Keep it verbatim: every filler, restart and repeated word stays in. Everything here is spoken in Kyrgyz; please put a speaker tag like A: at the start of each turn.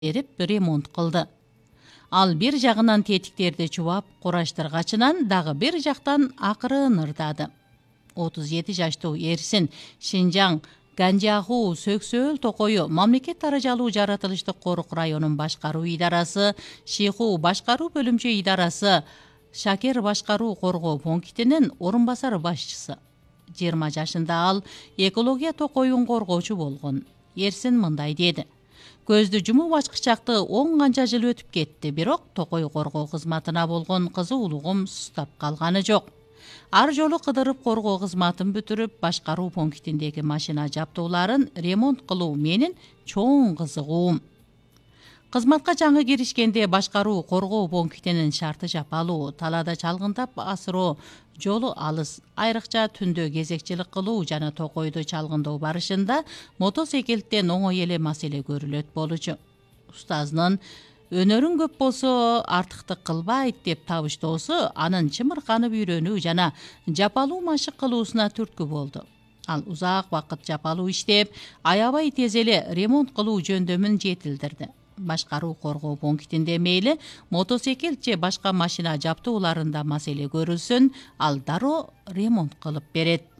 A: берип ремонт кылды. Ал бир жагынан тетиктерди чубап кураштыргачынан дагы бир жактан акырын ырдады. отуз жети жаштуу Эрсин Шинжаң Ганжаху Сөксөөл Токою мамлекет даражалуу жаратылыштык корук районун башкаруу идарасы, Шиху башкаруу бөлүмчө идарасы, Шакер башкаруу коргоо пунктинин орун басары башчысы. жыйырма жашында ал экология токоюн коргоочу болгон. Эрсин мындай деди: көздү жумуп ачкычакты он канча жыл өтүп кетти, бирок токой коргоо кызматына болгон кызуулугум сустап калганы жок. Ар жолу кыдырып коргоо кызматын бүтүрүп, башкаруу пунктиндеги машина жабдууларын ремонт кылуу менин чоң кызыгуум. Кызматка жаңы киришкенде башкаруу коргоо пунктинин шарты жапалуу, талаада чалгындап асыроо жолу алыс, айрыкча түндө кезекчилик кылуу жана токойду чалгындоо барышында мотоциклден оңой эле маселе көрүлөт болчу. Устазынын өнөрүң көп болсо артыктык кылбайт деп табыштоосу анын чымырканып үйрөнүү жана жапалуу машык кылуусуна түрткү болду. Ал узак убакыт жапалуу иштеп, аябай тез эле ремонт кылуу жөндөмүн жетилдирди. Башкаруу коргоо пунктинде мейли мотоцикл же башка машина жабдууларында маселе көрүлсүн, ал дароо ремонт кылып берет.